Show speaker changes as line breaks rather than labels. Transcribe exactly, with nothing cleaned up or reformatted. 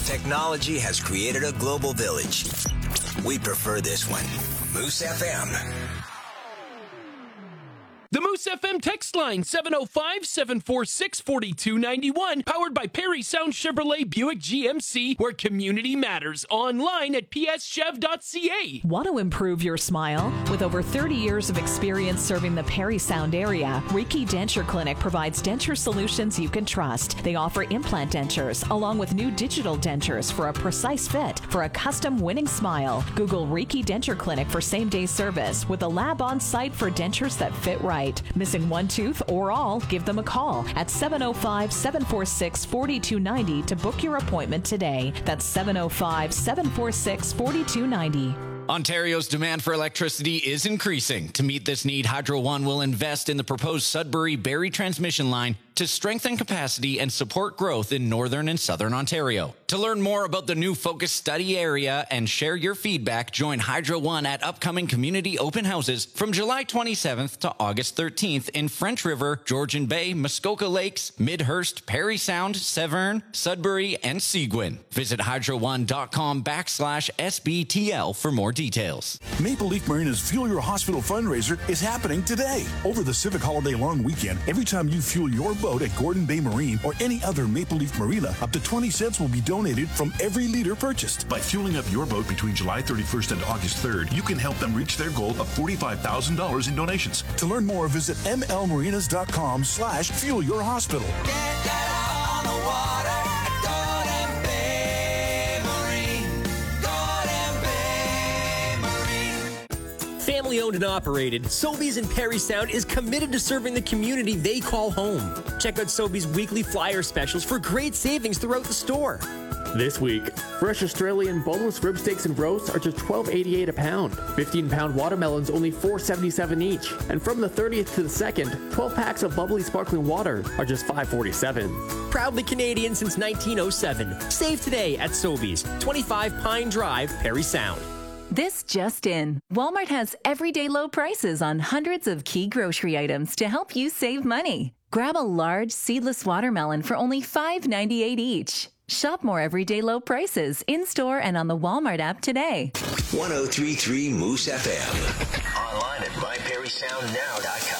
Technology has created a global village. We prefer this one. Moose F M.
The Moose F M text line, seven oh five, seven four six, four two nine one, powered by Perry Sound Chevrolet Buick G M C, where community matters. Online at p s chev dot c a.
Want to improve your smile? With over thirty years of experience serving the Perry Sound area, Riki Denture Clinic provides denture solutions you can trust. They offer implant dentures, along with new digital dentures for a precise fit for a custom winning smile. Google Riki Denture Clinic for same-day service with a lab on site for dentures that fit right. Missing one tooth or all? Give them a call at seven oh five, seven four six, four two nine oh to book your appointment today. That's seven oh five, seven four six, four two nine oh.
Ontario's demand for electricity is increasing. To meet this need, Hydro One will invest in the proposed Sudbury-Barrie transmission line to strengthen capacity and support growth in northern and southern Ontario. To learn more about the new focus study area and share your feedback, join Hydro One at upcoming community open houses from July twenty-seventh to August thirteenth in French River, Georgian Bay, Muskoka Lakes, Midhurst, Perry Sound, Severn, Sudbury, and Seguin. Visit hydro one dot com backslash S B T L for more details.
Maple Leaf Marina's Fuel Your Hospital fundraiser is happening today. Over the Civic Holiday long weekend, every time you fuel your boat at Gordon Bay Marine or any other Maple Leaf Marina, up to twenty cents will be donated from every liter purchased.
By fueling up your boat between July thirty-first and August third, you can help them reach their goal of forty-five thousand dollars in donations.
To learn more, visit m l marinas dot com slash fuel your hospital.
Get that on the water at Gordon Bay Marine. Gordon Bay Marine.
Family owned and operated, Sobeys in Perry Sound is committed to serving the community they call home. Check out Sobeys' weekly flyer specials for great savings throughout the store.
This week, fresh Australian boneless rib steaks and roasts are just twelve eighty-eight a pound. fifteen pound watermelons only four seventy-seven each. And from the thirtieth to the second, twelve packs of bubbly sparkling water are just five forty-seven.
Proudly Canadian since nineteen oh seven. Save today at Sobeys, twenty-five Pine Drive, Perry Sound.
This just in. Walmart has everyday low prices on hundreds of key grocery items to help you save money. Grab a large seedless watermelon for only five ninety-eight each. Shop more everyday low prices in-store and on the Walmart app today.
one oh three point three Moose F M. Online at my perry sound now dot com.